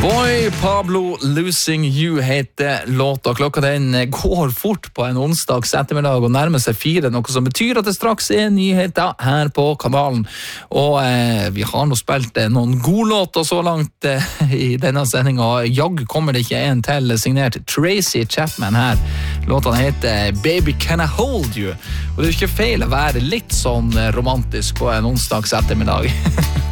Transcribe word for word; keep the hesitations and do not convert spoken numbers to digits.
Boy Pablo Losing You heter låta. Klokka den går fort på en onsdags ettermiddag og nærmer seg fire, noe som betyr at det straks er nyheter her på kanalen. Og eh, vi har nå spilt eh, noen gode låter så langt eh, i denne sendingen. Jag kommer det ikke en til, signert Tracy Chapman her. Låten heter Baby Can I Hold You? Og det er ikke feil å være litt sånn romantisk på en onsdags ettermiddag.